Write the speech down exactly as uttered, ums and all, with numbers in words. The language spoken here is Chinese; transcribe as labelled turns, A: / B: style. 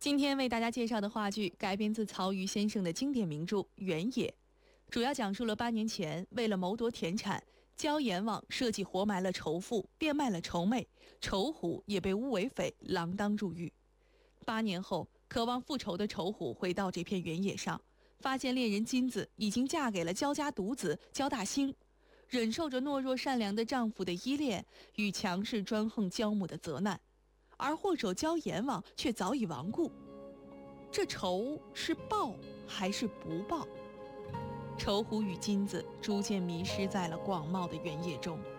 A: 今天为大家介绍的话剧改编自曹禺先生的经典名著《原野》，主要讲述了八年前为了谋夺田产，焦阎王设计活埋了仇父，变卖了仇妹，仇虎也被诬为匪，锒铛入狱。八年后，渴望复仇的仇虎回到这片原野上，发现恋人金子已经嫁给了焦家独子焦大兴，忍受着懦弱善良的丈夫的依恋与强势专横焦母的责难，而祸首焦阎王却早已亡故。这仇是报还是不报？仇虎与金子逐渐迷失在了广袤的原野中。